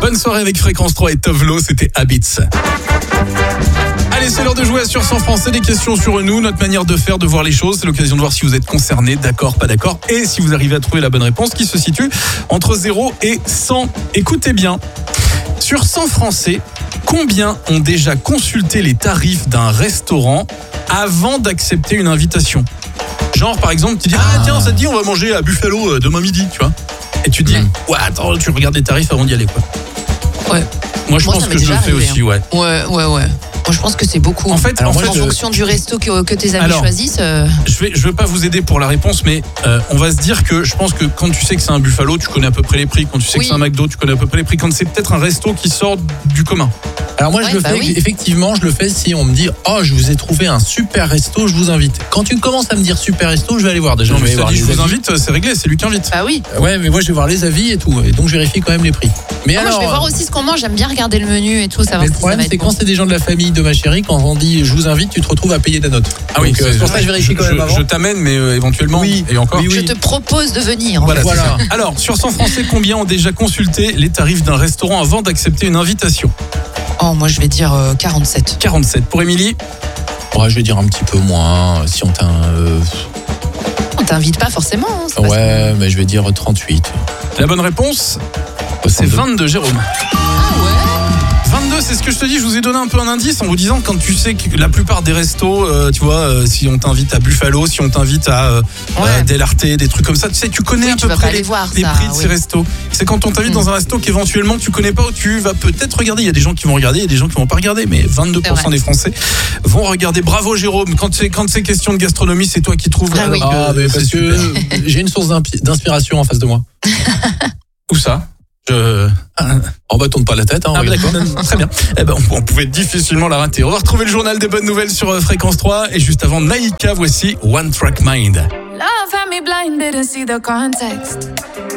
Bonne soirée avec Fréquence 3 et Tovlo, c'était Habits. Allez, c'est l'heure de jouer à Sur 100 Français, des questions sur nous, notre manière de faire, de voir les choses. C'est l'occasion de voir si vous êtes concerné, d'accord, pas d'accord, et si vous arrivez à trouver la bonne réponse qui se situe entre 0 et 100. Écoutez bien, sur 100 Français, combien ont déjà consulté les tarifs d'un restaurant avant d'accepter une invitation ? Genre, par exemple, tu dis, tiens, ça te dit, on va manger à Buffalo demain midi, tu vois ? Et tu dis, attends, tu regardes les tarifs avant d'y aller, quoi. Ouais. Moi, je pense que je le fais aussi, ouais. Ouais. Moi, je pense que c'est beaucoup. En fait, en fonction du resto que tes amis choisissent. Je veux pas vous aider pour la réponse, mais on va se dire que je pense que quand tu sais que c'est un Buffalo, tu connais à peu près les prix. Quand tu sais que c'est un McDo, tu connais à peu près les prix. Quand c'est peut-être un resto qui sort du commun. Alors moi, je le fais, effectivement, je le fais si on me dit « Oh, je vous ai trouvé un super resto, je vous invite ». Quand tu commences à me dire super resto, je vais aller voir déjà. Non, mais je vous invite, c'est réglé, c'est lui qui invite. Ah oui. Ouais, mais moi, je vais voir les avis et tout. Et donc, je vérifie quand même les prix. Mais alors, moi, je vais voir aussi ce qu'on mange. J'aime bien regarder le menu et tout. Mais le problème, c'est quand c'est des gens de la famille de ma chérie, quand on dit « Je vous invite », tu te retrouves à payer ta note. Ah oui, c'est pour ça que je vérifie quand même avant. Je t'amène, mais éventuellement, et encore. Je te propose de venir. Voilà. Alors, sur 100 Français, combien ont déjà consulté les tarifs d'un restaurant avant d'accepter une invitation ? Oh, moi, je vais dire 47. 47. Pour Émilie ? Ouais, je vais dire un petit peu moins. Si on On t'invite pas forcément. Ouais, mais je vais dire 38. La bonne réponse, c'est 22, Jérôme. 22, c'est ce que je te dis, je vous ai donné un peu un indice en vous disant quand tu sais que la plupart des restos, tu vois, si on t'invite à Buffalo, si on t'invite à Del Arte, des trucs comme ça, tu sais, tu connais à peu près les prix de ces restos. C'est quand on t'invite dans un resto qu'éventuellement tu connais pas ou tu vas peut-être regarder. Il y a des gens qui vont regarder, il y a des gens qui vont pas regarder, mais 22% des Français vont regarder. Bravo Jérôme, quand c'est question de gastronomie, c'est toi qui trouves. Mais parce que j'ai une source d'inspiration en face de moi. Où ça ? On va tourner pas la tête. D'accord, très bien. On pouvait difficilement la rater. On va retrouver le journal des bonnes nouvelles sur Fréquence 3 et juste avant Naïka, voici One Track Mind. Love had me blind, didn't see the context.